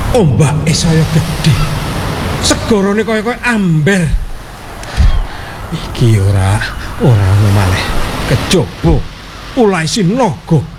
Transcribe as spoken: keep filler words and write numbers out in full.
Ombake saya gedhe. Segorone kaya-kaya amber. Iki ora ora ngono maneh. Kejaba Ulai Sinaga.